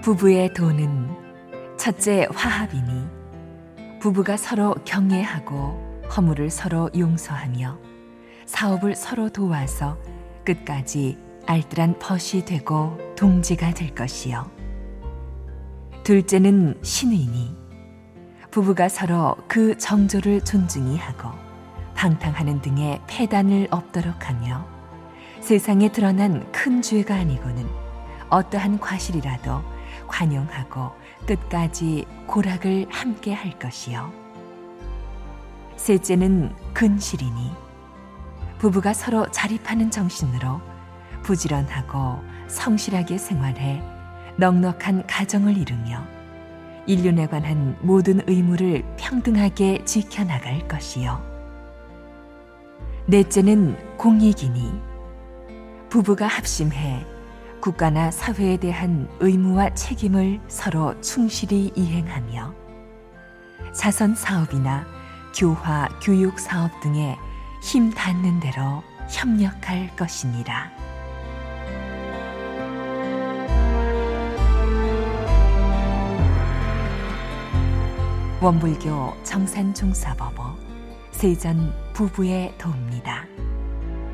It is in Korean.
부부의 도는 첫째 화합이니 부부가 서로 경애하고 허물을 서로 용서하며 사업을 서로 도와서 끝까지 알뜰한 벗이 되고 동지가 될 것이요. 둘째는 신의니 부부가 서로 그 정조를 존중히 하고 방탕하는 등의 폐단을 없도록 하며 세상에 드러난 큰 죄가 아니고는 어떠한 과실이라도 관용하고 끝까지 고락을 함께 할 것이요. 셋째는 근실이니 부부가 서로 자립하는 정신으로 부지런하고 성실하게 생활해 넉넉한 가정을 이루며 인륜에 관한 모든 의무를 평등하게 지켜나갈 것이요. 넷째는 공익이니 부부가 합심해 국가나 사회에 대한 의무와 책임을 서로 충실히 이행하며 자선 사업이나 교화, 교육 사업 등에 힘 닿는 대로 협력할 것이니라. 원불교 정산종사법어 세전 부부의 도입니다.